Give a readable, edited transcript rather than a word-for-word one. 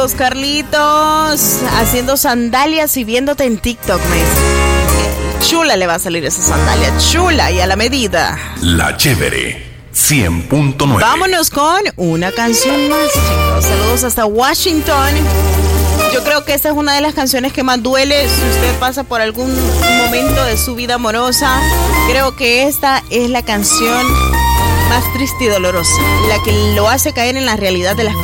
Carlitos, haciendo sandalias y viéndote en TikTok, me dice. Chula le va a salir esa sandalia, chula y a la medida. La Chévere 100.9. Vámonos con una canción más, chicos. Saludos hasta Washington. Yo creo que esta es una de las canciones que más duele si usted pasa por algún momento de su vida amorosa. Creo que esta es la canción más triste y dolorosa, la que lo hace caer en la realidad de las cosas.